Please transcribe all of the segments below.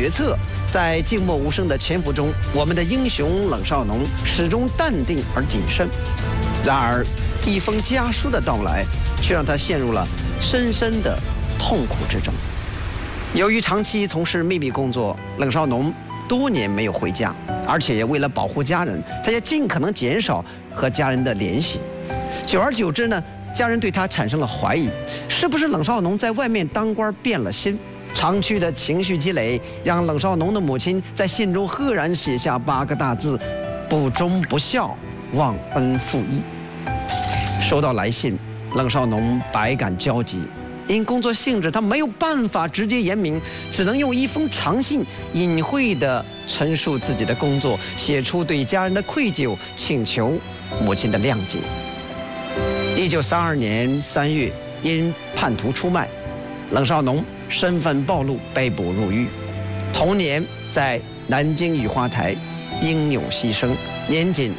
决策，在静默无声的潜伏中，我们的英雄冷少农始终淡定而谨慎。然而，一封家书的到来，却让他陷入了深深的痛苦之中。由于长期从事秘密工作，冷少农多年没有回家，而且为了保护家人，他也尽可能减少和家人的联系。久而久之呢，家人对他产生了怀疑，是不是冷少农在外面当官变了心？长期的情绪积累，让冷少农的母亲在信中赫然写下8个大字：不忠不孝，忘恩负义。收到来信，冷少农百感交集。因工作性质，他没有办法直接言明，只能用一封长信隐晦地陈述自己的工作，写出对家人的愧疚，请求母亲的谅解。1932年3月，因叛徒出卖，冷少农身份暴露，被捕入狱。同年，在南京雨花台英勇牺牲，年仅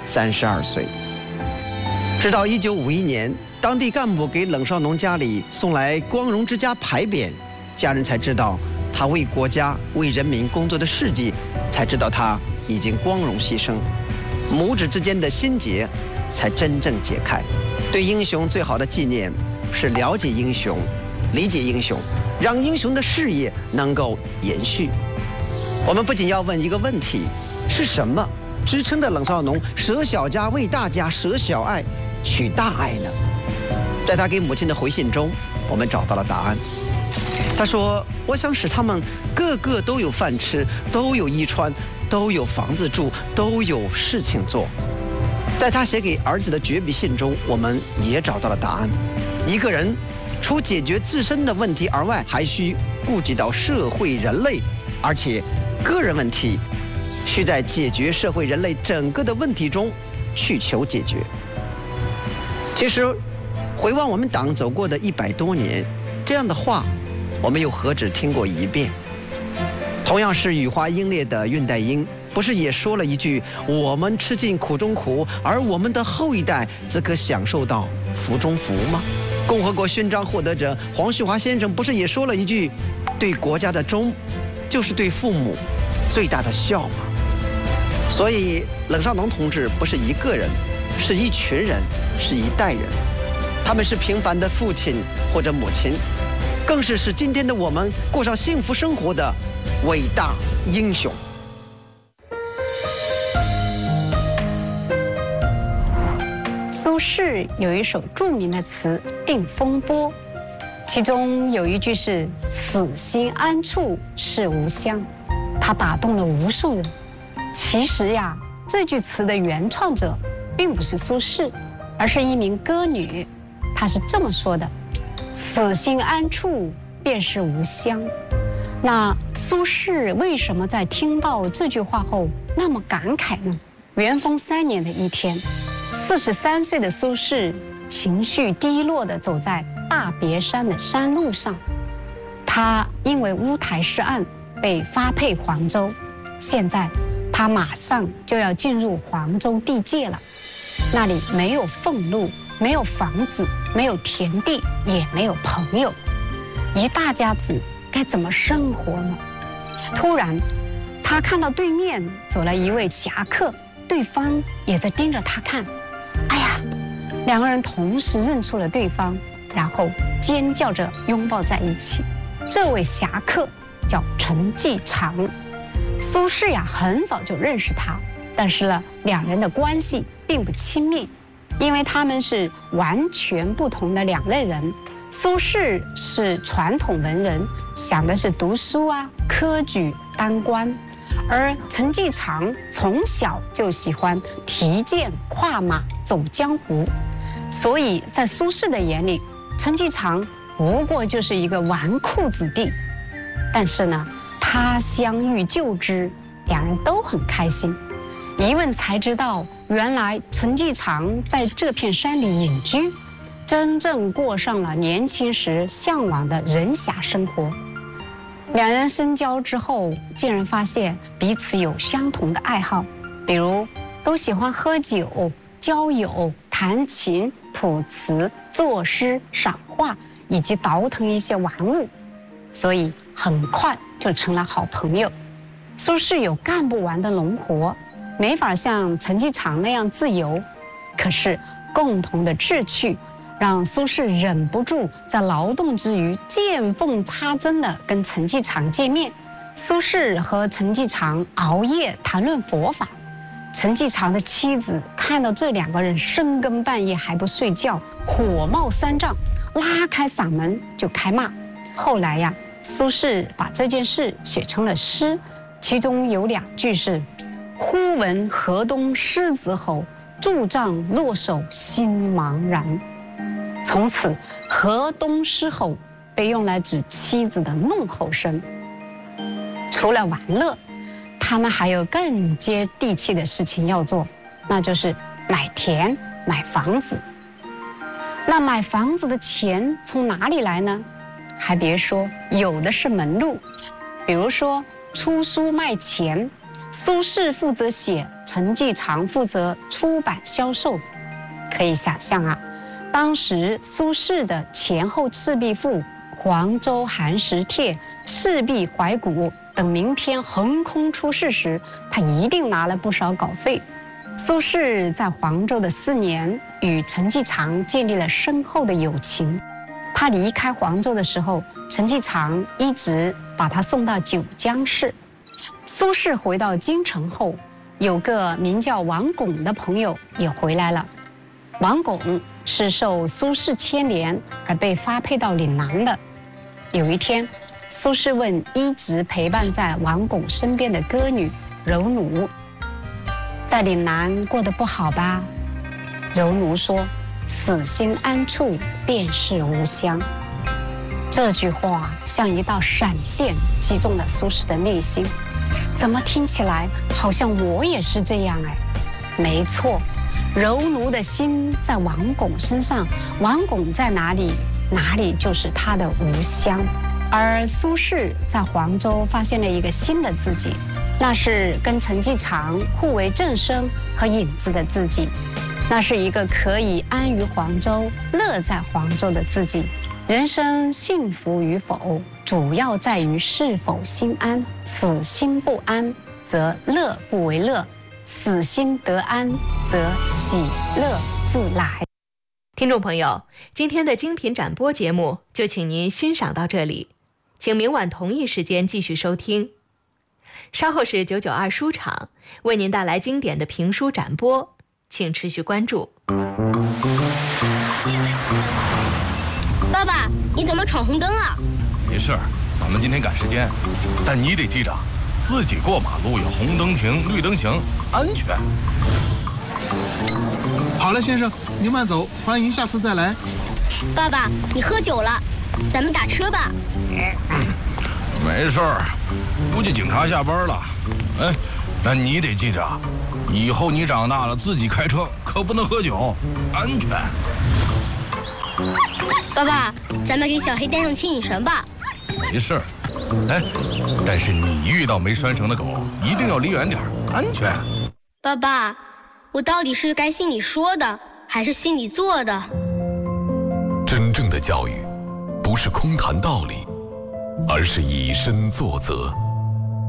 32岁。直到1951年。当地干部给冷少农家里送来光荣之家牌匾，家人才知道他为国家为人民工作的事迹，才知道他已经光荣牺牲，母子之间的心结才真正解开。对英雄最好的纪念是了解英雄，理解英雄，让英雄的事业能够延续。我们不仅要问一个问题：是什么支撑着冷少农舍小家为大家，舍小爱取大爱呢？在他给母亲的回信中，我们找到了答案。他说：“我想使他们个个都有饭吃，都有衣穿，都有房子住，都有事情做。”在他写给儿子的绝笔信中，我们也找到了答案。一个人除解决自身的问题而外，还需顾及到社会人类，而且个人问题需在解决社会人类整个的问题中去求解决。其实回望我们党走过的100多年，这样的话我们又何止听过一遍？同样是雨花英烈的恽代英，不是也说了一句：“我们吃尽苦中苦，而我们的后一代则可享受到福中福吗？”共和国勋章获得者黄旭华先生不是也说了一句：“对国家的忠，就是对父母最大的孝吗？”所以冷少农同志不是一个人，是一群人，是一代人。他们是平凡的父亲或者母亲，更是使今天的我们过上幸福生活的伟大英雄。 苏轼有一首著名的词《定风波》，其中有一句是“此心安处是吾乡”，它打动了无数人。其实呀，这句词的原创者并不是苏轼，而是一名歌女。她是这么说的：“此心安处便是吾乡。”那苏轼为什么在听到这句话后那么感慨呢？元丰3年的一天，43岁的苏轼情绪低落地走在大别山的山路上。他因为乌台诗案被发配黄州，现在他马上就要进入黄州地界了。那里没有俸禄，没有房子，没有田地，也没有朋友，一大家子该怎么生活呢？突然，他看到对面走来一位侠客，对方也在盯着他看。哎呀，两个人同时认出了对方，然后尖叫着拥抱在一起。这位侠客叫陈继常，苏轼呀很早就认识他，但是呢，两人的关系并不亲密，因为他们是完全不同的两类人。苏轼是传统文人，想的是读书啊、科举、当官，而陈继常从小就喜欢提剑、跨马、走江湖，所以在苏轼的眼里，陈继常不过就是一个纨绔子弟。但是呢，他乡遇旧知，两人都很开心。一问才知道，原来陈继常在这片山里隐居，真正过上了年轻时向往的人侠生活。两人深交之后，竟然发现彼此有相同的爱好，比如都喜欢喝酒、交友、弹琴、谱词、作诗、赏画，以及倒腾一些玩物。所以很快就成了好朋友。苏轼有干不完的农活，没法像陈继常那样自由，可是共同的志趣让苏轼忍不住在劳动之余见缝插针地跟陈继常见面。苏轼和陈继常熬夜谈论佛法，陈继常的妻子看到这2个人深更半夜还不睡觉，火冒三丈，拉开嗓门就开骂。后来呀，苏轼把这件事写成了诗，其中有2句是“忽闻河东狮子吼，拄杖落手心茫然”。从此，河东狮吼被用来指妻子的怒吼声。除了玩乐，他们还有更接地气的事情要做，那就是买田、买房子。那买房子的钱从哪里来呢？还别说，有的是门路。比如说出书卖钱，苏轼负责写，陈继常负责出版销售。可以想象啊，当时苏轼的《前后赤壁赋》《黄州寒食帖》《赤壁怀古》等名篇横空出世时，他一定拿了不少稿费。苏轼在黄州的4年，与陈继常建立了深厚的友情。他离开黄州的时候，陈继常一直把他送到九江市。苏轼回到京城后，有个名叫王巩的朋友也回来了。王巩是受苏轼牵连而被发配到岭南的。有一天，苏轼问一直陪伴在王巩身边的歌女柔奴：“在岭南过得不好吧？”柔奴说：“此心安处便是吾乡。”这句话像一道闪电击中了苏轼的内心。怎么听起来好像我也是这样哎？没错，柔奴的心在王巩身上，王巩在哪里，哪里就是他的吾乡。而苏轼在黄州发现了一个新的自己，那是跟陈继常互为正声和影子的自己，那是一个可以安于黄州、乐在黄州的自己。人生幸福与否，主要在于是否心安。此心不安，则乐不为乐；此心得安，则喜乐自来。 听众朋友，今天的精品展播节目就请您欣赏到这里，请明晚同一时间继续收听。稍后是992书场为您带来经典的评书展播，请持续关注。 爸爸，你怎么闯红灯啊？ 没事儿，咱们今天赶时间，但你得记着，自己过马路要红灯停，绿灯行，安全。 好了，先生，您慢走，欢迎下次再来。 爸爸，你喝酒了，咱们打车吧。 没事儿，估计警察下班了。哎，那你得记着，以后你长大了自己开车可不能喝酒，安全。 爸爸，咱们给小黑带上牵引绳吧。 没事儿，哎，但是你遇到没拴绳的狗，一定要离远点，安全。 爸爸，我到底是该信你说的，还是信你做的？ 真正的教育，不是空谈道理，而是以身作则。